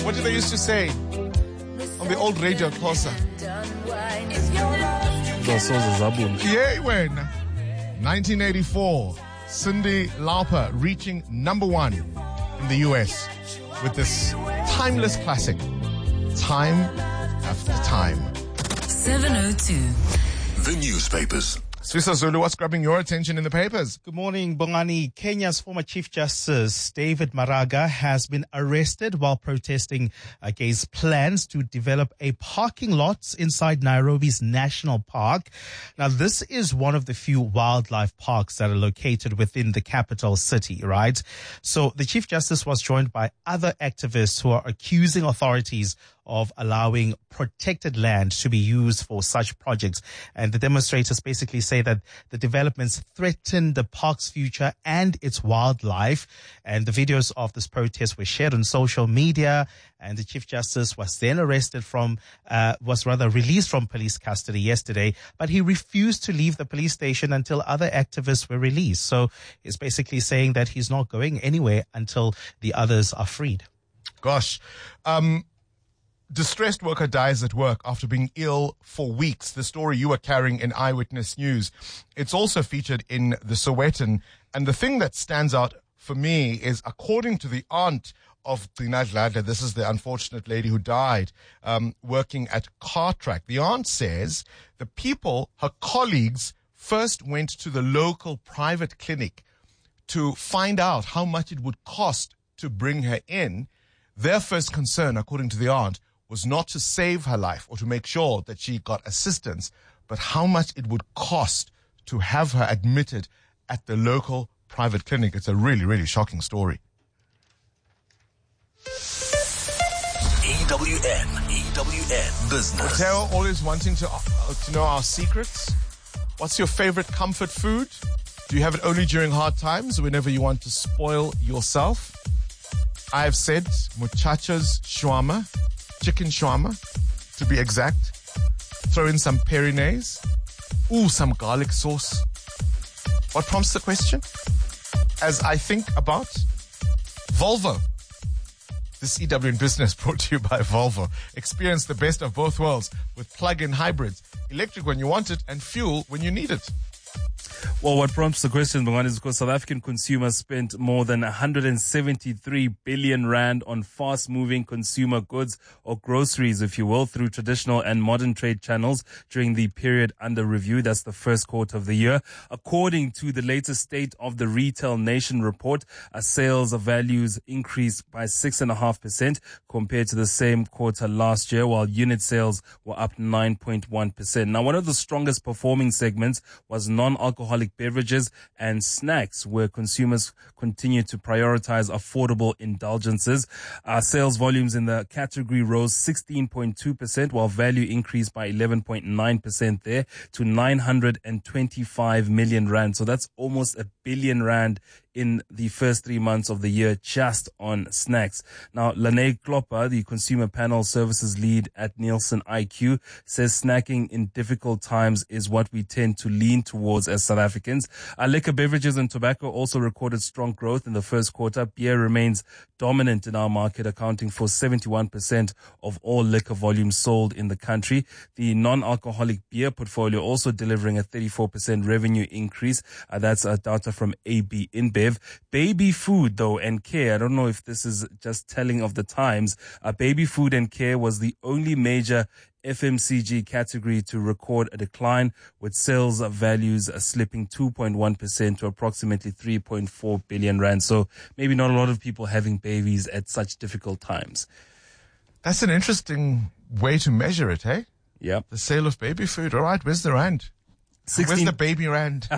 What did they used to say on the old radio Xhosa? Yeah, when 1984, Cyndi Lauper reaching number one in the US with this timeless classic, Time After Time. 702. The newspapers. Swiss Zulu, what's grabbing your attention in the papers? Good morning, Bongani. Kenya's former Chief Justice David Maraga has been arrested while protesting against plans to develop a parking lot inside Nairobi's National Park. Now, this is one of the few wildlife parks that are located within the capital city, right? So the Chief Justice was joined by other activists who are accusing authorities of allowing protected land to be used for such projects. And the demonstrators basically say that the developments threaten the park's future and its wildlife. And the videos of this protest were shared on social media. And the Chief Justice was then released from police custody yesterday. But he refused to leave the police station until other activists were released. So he's basically saying that he's not going anywhere until the others are freed. Gosh. Distressed worker dies at work after being ill for weeks. The story you were carrying in Eyewitness News. It's also featured in the Sowetan. And the thing that stands out for me is, according to the aunt of Gcina Dladla, this is the unfortunate lady who died, working at Cartrack. The aunt says the people, her colleagues, first went to the local private clinic to find out how much it would cost to bring her in. Their first concern, according to the aunt, was not to save her life or to make sure that she got assistance, but how much it would cost to have her admitted at the local private clinic. It's a really, really shocking story. EWN Business. Mateo, always wanting to know our secrets. What's your favorite comfort food? Do you have it only during hard times, whenever you want to spoil yourself? I have said muchachos shawarma, chicken shawarma, to be exact. Throw in some perinase. Ooh, some garlic sauce. What prompts the question? As I think about Volvo. This EWN Business brought to you by Volvo. Experience the best of both worlds with plug-in hybrids. Electric when you want it and fuel when you need it. Well, what prompts the question, Bongani, is because South African consumers spent more than 173 billion rand on fast-moving consumer goods, or groceries, if you will, through traditional and modern trade channels during the period under review. That's the first quarter of the year. According to the latest State of the Retail Nation report, sales values increased by 6.5% compared to the same quarter last year, while unit sales were up 9.1%. Now, one of the strongest performing segments was non-alcoholic beverages and snacks, where consumers continue to prioritize affordable indulgences. Sales volumes in the category rose 16.2%, while value increased by 11.9% there to 925 million rand. So that's almost R1 billion in the first 3 months of the year just on snacks. Now, Lene Klopper, the consumer panel services lead at Nielsen IQ, says snacking in difficult times is what we tend to lean towards as South Africans. Liquor, beverages and tobacco also recorded strong growth in the first quarter. Beer remains dominant in our market, accounting for 71% of all liquor volumes sold in the country. The non-alcoholic beer portfolio also delivering a 34% revenue increase. That's data from AB InBev. Baby food, though, and care, I don't know if this is just telling of the times, baby food and care was the only major FMCG category to record a decline, with sales values slipping 2.1% to approximately 3.4 billion rand. So maybe not a lot of people having babies at such difficult times. That's an interesting way to measure it, eh? Yeah. The sale of baby food. All right, where's the rand? Where's the baby rand?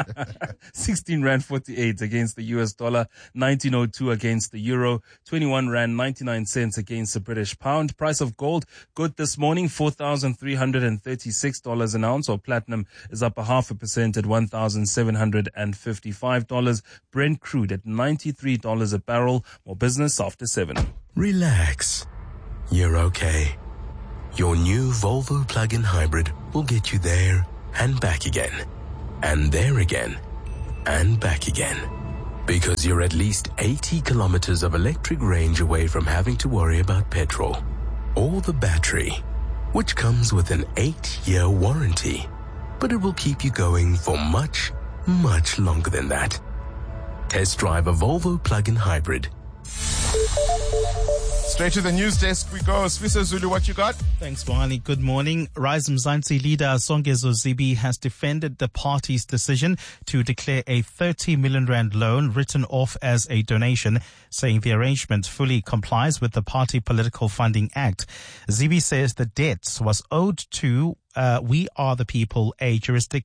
16 rand 48 against the US dollar, 19.02 against the euro, 21 rand 99 cents against the British pound. Price of gold good this morning, $4,336 an ounce, or platinum is up 0.5% at $1,755. Brent crude at $93 a barrel. More business after 7. Relax. You're okay. Your new Volvo plug-in hybrid will get you there and back again, and there again, and back again. Because you're at least 80 kilometers of electric range away from having to worry about petrol or the battery, which comes with an 8-year warranty. But it will keep you going for much, much longer than that. Test drive a Volvo plug-in hybrid. Straight to the news desk we go. Swiso Zulu, what you got? Thanks, Wani. Good morning. Rise Mzansi leader Songezo Zibi has defended the party's decision to declare a 30 million rand loan written off as a donation, saying the arrangement fully complies with the Party Political Funding Act. Zibi says the debt was owed to We Are the People, a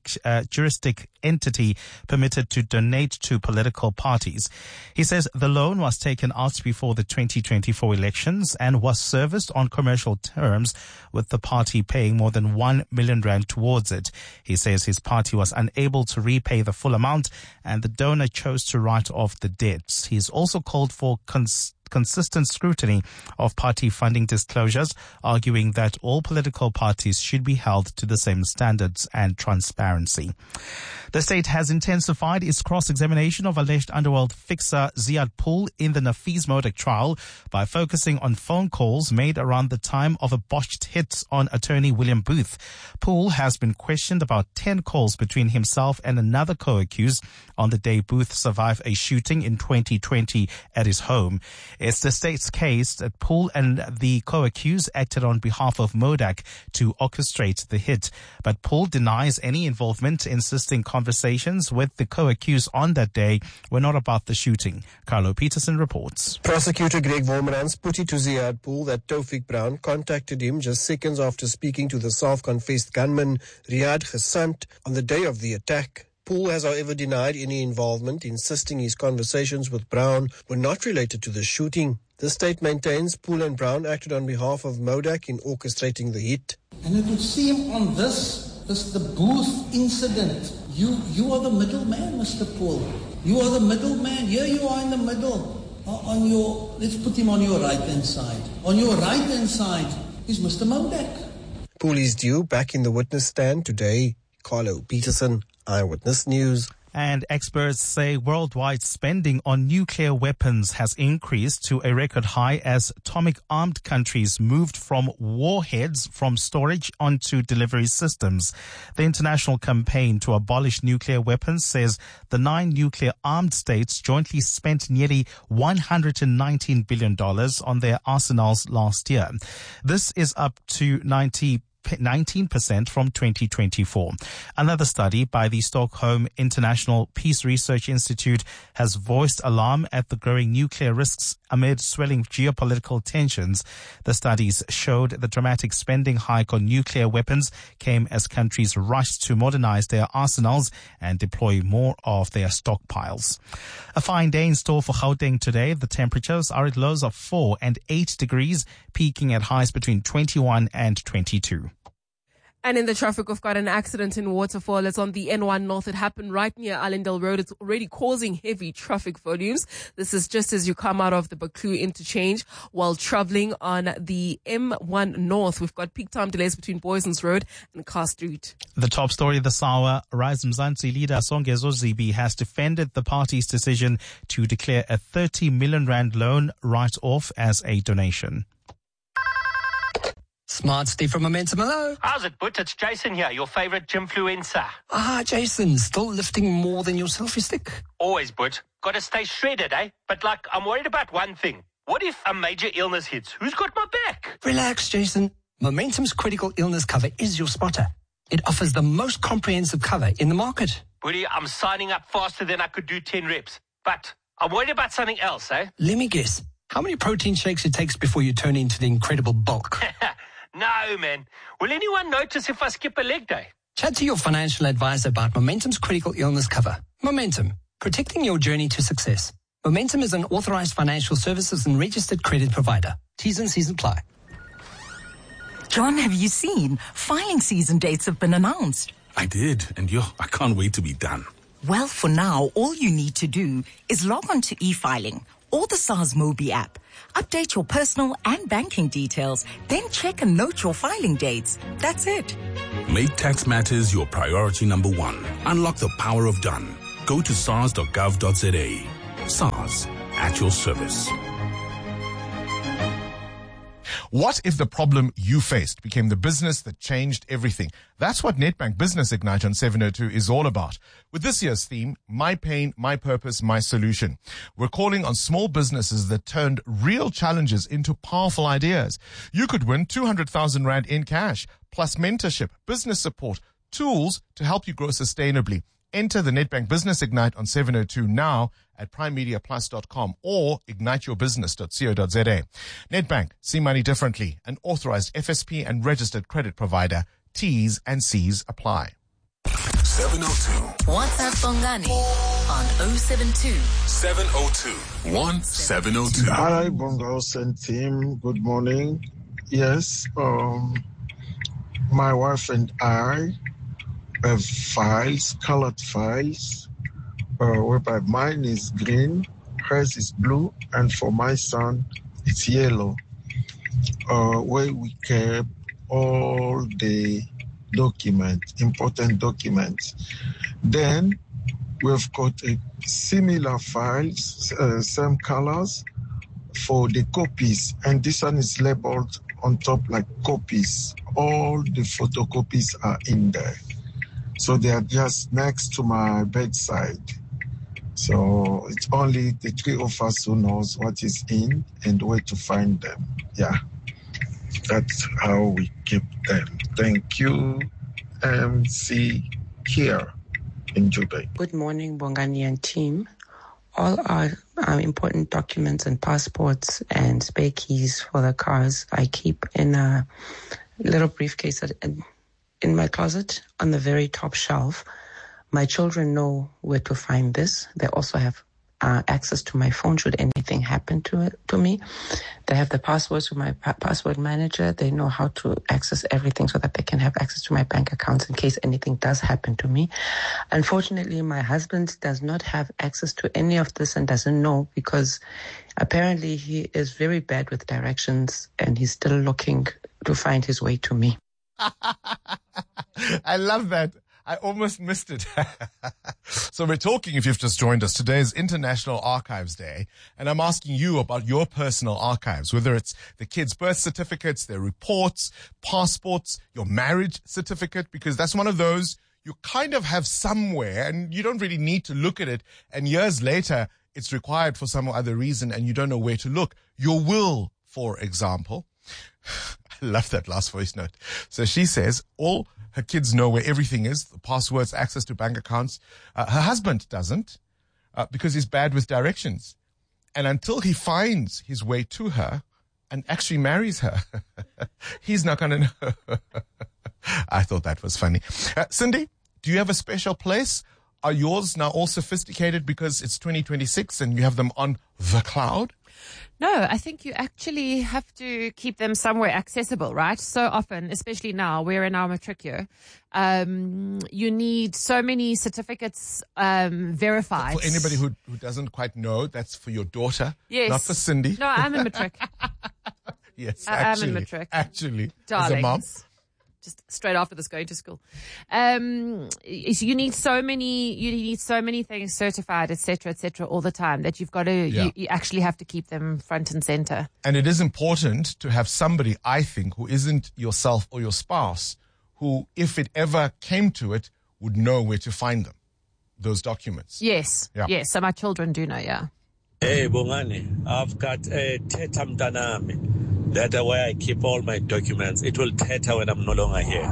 juristic entity permitted to donate to political parties. He says the loan was taken out before the 2024 elections and was serviced on commercial terms, with the party paying more than 1 million rand towards it. He says his party was unable to repay the full amount and the donor chose to write off the debts. He's also called for consistent scrutiny of party funding disclosures, arguing that all political parties should be held to the same standards and transparency. The state has intensified its cross-examination of alleged underworld fixer Ziad Pool in the Nafees Modak trial by focusing on phone calls made around the time of a botched hit on attorney William Booth. Pool has been questioned about 10 calls between himself and another co-accused on the day Booth survived a shooting in 2020 at his home. It's the state's case that Pool and the co-accused acted on behalf of Modak to orchestrate the hit. But Pool denies any involvement, insisting conversations with the co-accused on that day were not about the shooting. Carlo Peterson reports. Prosecutor Greg Vormerans put it to Ziad Pool that Taufik Brown contacted him just seconds after speaking to the self-confessed gunman Riyad Ghasant on the day of the attack. Pool has, however, denied any involvement, insisting his conversations with Brown were not related to the shooting. The state maintains Pool and Brown acted on behalf of Modak in orchestrating the hit. And it would seem on the Booth incident, you are the middleman, Mr. Pool. You are the middleman. Here you are in the middle. Let's put him on your right-hand side. On your right-hand side is Mr. Modak. Pool is due back in the witness stand today. Carlo Peterson, Eyewitness News. And experts say worldwide spending on nuclear weapons has increased to a record high as atomic-armed countries moved from warheads from storage onto delivery systems. The international campaign to abolish nuclear weapons says the 9 nuclear-armed states jointly spent nearly $119 billion on their arsenals last year. This is up to 19% from 2024. Another study by the Stockholm International Peace Research Institute has voiced alarm at the growing nuclear risks amid swelling geopolitical tensions. The studies showed the dramatic spending hike on nuclear weapons came as countries rushed to modernize their arsenals and deploy more of their stockpiles. A fine day in store for Gauteng today. The temperatures are at lows of 4 and 8 degrees, peaking at highs between 21 and 22. And in the traffic, we've got an accident in Waterfall. It's on the N1 North. It happened right near Allendale Road. It's already causing heavy traffic volumes. This is just as you come out of the Buccleuch interchange while traveling on the M1 North. We've got peak time delays between Boysons Road and Carr Street. The top story this hour, Rise Mzansi leader Songezo Zibi has defended the party's decision to declare a 30 million rand loan write-off as a donation. Smart Steve from Momentum, hello. How's it, But? It's Jason here, your favorite gymfluencer. Jason, still lifting more than your selfie stick? Always, But. Gotta stay shredded, eh? But I'm worried about one thing. What if a major illness hits? Who's got my back? Relax, Jason. Momentum's critical illness cover is your spotter. It offers the most comprehensive cover in the market. Buddy, I'm signing up faster than I could do 10 reps. But I'm worried about something else, eh? Let me guess. How many protein shakes it takes before you turn into the incredible bulk? No, man. Will anyone notice if I skip a leg day? Chat to your financial advisor about Momentum's critical illness cover. Momentum, protecting your journey to success. Momentum is an authorized financial services and registered credit provider. T's and C's apply. John, have you seen? Filing season dates have been announced. I did, and I can't wait to be done. Well, for now, all you need to do is log on to e-filing or the SARS Mobi app. Update your personal and banking details, then check and note your filing dates. That's it. Make tax matters your priority number 1. Unlock the power of done. Go to sars.gov.za. SARS, at your service. What if the problem you faced became the business that changed everything? That's what Nedbank Business Ignite on 702 is all about. With this year's theme, My Pain, My Purpose, My Solution. We're calling on small businesses that turned real challenges into powerful ideas. You could win 200,000 Rand in cash, plus mentorship, business support, tools to help you grow sustainably. Enter the Nedbank Business Ignite on 702 now at primemediaplus.com or igniteyourbusiness.co.za. Nedbank, see money differently. An authorized FSP and registered credit provider. T's and C's apply. 702. WhatsApp Bongani on 072 702 1702. Hi, Bongos and team. Good morning. Yes, my wife and I have files, colored files, whereby mine is green, hers is blue, and for my son, it's yellow, where we kept all the documents, important documents. Then we've got a similar files, same colors, for the copies, and this one is labeled on top like copies. All the photocopies are in there. So they are just next to my bedside. So it's only the three of us who knows what is in and where to find them. Yeah, that's how we keep them. Thank you, MC here in Dubai. Good morning, Bongani and team. All our important documents and passports and spare keys for the cars I keep in a little briefcase in my closet on the very top shelf. My children know where to find this. They also have access to my phone should anything happen to me. They have the passwords to my password manager. They know how to access everything so that they can have access to my bank accounts in case anything does happen to me. Unfortunately, my husband does not have access to any of this and doesn't know because apparently he is very bad with directions and he's still looking to find his way to me. I love that. I almost missed it. So we're talking, if you've just joined us, today is International Archives Day, and I'm asking you about your personal archives, whether it's the kids' birth certificates, their reports, passports, your marriage certificate, because that's one of those you kind of have somewhere and you don't really need to look at it, and years later it's required for some other reason and you don't know where to look. Your will, for example. I love that last voice note. So she says all her kids know where everything is, the passwords, access to bank accounts. Her husband doesn't because he's bad with directions. And until he finds his way to her and actually marries her, he's not going to know. I thought that was funny. Cindy, do you have a special place? Are yours now all sophisticated because it's 2026 and you have them on the cloud? No, I think you actually have to keep them somewhere accessible, right? So often, especially now, we're in our matric year, you need so many certificates verified. For anybody who doesn't quite know, that's for your daughter, yes. Not for Cindy. No, I'm in matric. Yes, I'm in matric. Actually, darlings. As a mom. Just straight after this going to school. So you need so many things certified, et cetera, all the time that you've got to, you actually have to keep them front and center. And it is important to have somebody, I think, who isn't yourself or your spouse, who, if it ever came to it, would know where to find them, those documents. Yes. Yeah. Yes. So my children do know, yeah. Hey, Bongani, I've got a Teta Mtanami. That's where I keep all my documents. It will teta when I'm no longer here.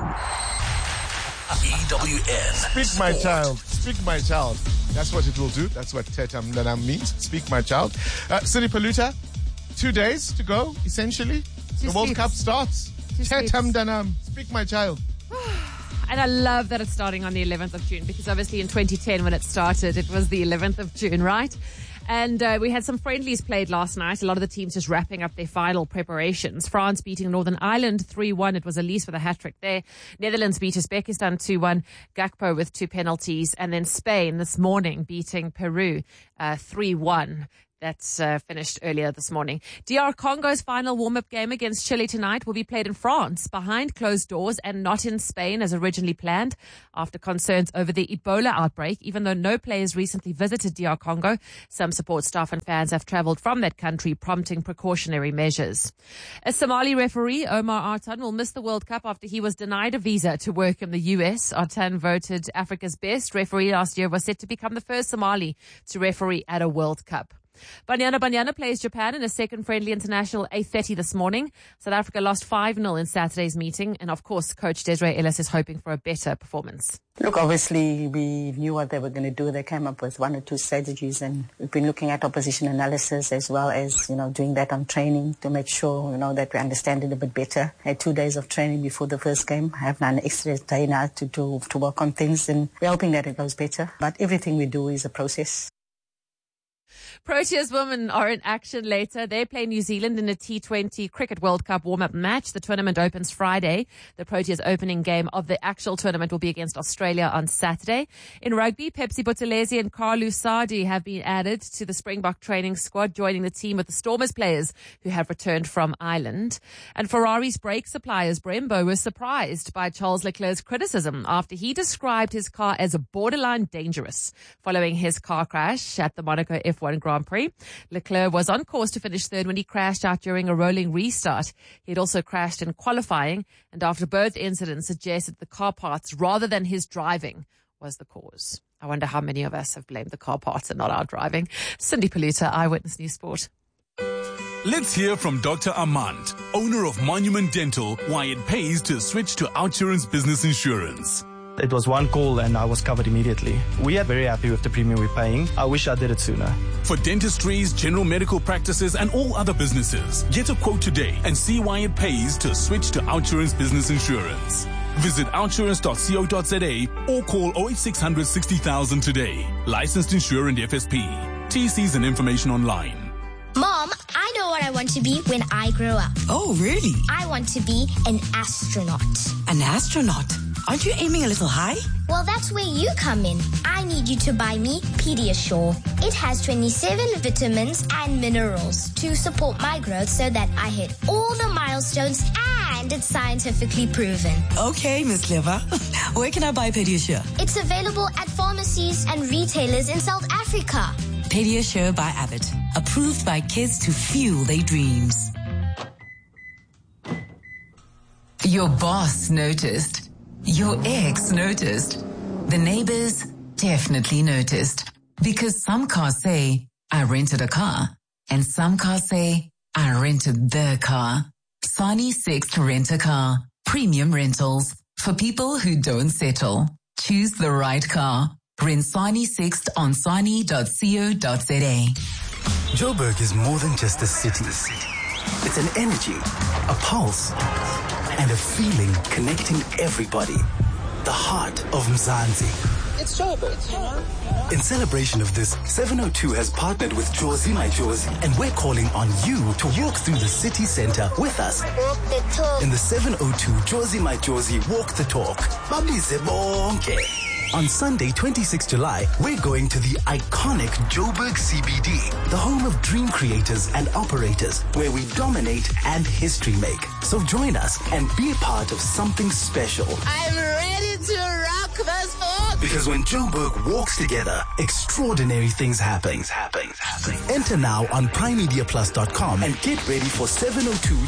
EWN. Speak, my child. Speak, my child. That's what it will do. That's what Teta Mtanam means. Speak, my child. Cindy Paluta, 2 days to go, essentially. The World Cup starts. Teta Mtanam. Speak, my child. And I love that it's starting on the 11th of June because obviously in 2010 when it started, it was the 11th of June, right? And we had some friendlies played last night. A lot of the teams just wrapping up their final preparations. France beating Northern Ireland 3-1. It was Elise with a hat-trick there. Netherlands beat Uzbekistan 2-1. Gakpo with 2 penalties. And then Spain this morning beating Peru 3-1. That's finished earlier this morning. DR Congo's final warm-up game against Chile tonight will be played in France, behind closed doors and not in Spain as originally planned, after concerns over the Ebola outbreak. Even though no players recently visited DR Congo, some support staff and fans have travelled from that country, prompting precautionary measures. A Somali referee, Omar Artan, will miss the World Cup after he was denied a visa to work in the US. Artan, voted Africa's best referee last year, was set to become the first Somali to referee at a World Cup. Banyana plays Japan in a second friendly international 8:30 this morning. South Africa lost 5-0 in Saturday's meeting. And of course, coach Desiree Ellis is hoping for a better performance. Look, obviously, we knew what they were going to do. They came up with one or two strategies, and we've been looking at opposition analysis as well as, doing that on training to make sure, that we understand it a bit better. I had 2 days of training before the first game. I have done an extra day now to work on things, and we're hoping that it goes better. But everything we do is a process. Proteas women are in action later. They play New Zealand in a T20 Cricket World Cup warm-up match. The tournament opens Friday. The Proteas opening game of the actual tournament will be against Australia on Saturday. In rugby, Pepsi Buthelezi and Carlu Sadi have been added to the Springbok training squad, joining the team with the Stormers players who have returned from Ireland. And Ferrari's brake suppliers, Brembo, was surprised by Charles Leclerc's criticism after he described his car as borderline dangerous following his car crash at the Monaco F1 Grand Prix. Leclerc was on course to finish third when he crashed out during a rolling restart. He had also crashed in qualifying, and after both incidents suggested the car parts rather than his driving was the cause. I wonder how many of us have blamed the car parts and not our driving. Cindy Paluta, Eyewitness News Sport. Let's hear from Dr. Armand, owner of Monument Dental, why it pays to switch to OUTsurance Business Insurance. It was one call and I was covered immediately. We are very happy with the premium we're paying. I wish I did it sooner. For dentistries, general medical practices and all other businesses, get a quote today and see why it pays to switch to OUTsurance Business Insurance. Visit outsurance.co.za or call 08600 60,000 today. Licensed insurer and FSP. TCs and information online. Mom, I know what I want to be when I grow up. Oh, really? I want to be an astronaut. An astronaut? Aren't you aiming a little high? Well, that's where you come in. I need you to buy me Pediasure. It has 27 vitamins and minerals to support my growth so that I hit all the milestones, and it's scientifically proven. Okay, Miss Clever. Where can I buy Pediasure? It's available at pharmacies and retailers in South Africa. Pediasure by Abbott. Approved by kids to fuel their dreams. Your boss noticed. Your ex noticed. The neighbors definitely noticed. Because some cars say, I rented a car. And some cars say, I rented the car. Sani Sixt Rent a Car. Premium rentals. For people who don't settle. Choose the right car. Rent Sani Sixt on sani.co.za. Joburg is more than just a city. It's an energy, a pulse, and a feeling connecting everybody. The heart of Mzansi. It's Joburg. In celebration of this, 702 has partnered with Jozi My Jozi, and we're calling on you to walk through the city center with us. Walk the talk. In the 702 Jozi My Jozi Walk the Talk. Babize bonke. On Sunday, 26 July, we're going to the iconic Joburg CBD, the home of dream creators and operators, where we dominate and history make. So join us and be a part of something special. I'm ready to rock this book. Because when Joburg walks together, extraordinary things happen. Enter now on primemediaplus.com and get ready for 702